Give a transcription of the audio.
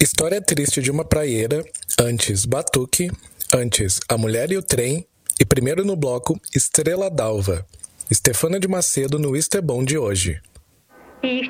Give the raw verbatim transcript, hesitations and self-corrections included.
História triste de uma praieira, antes Batuque, antes A Mulher e o Trem e primeiro no bloco Estrela d'Alva. Stefana de Macedo no Isto é Bom de hoje. Isto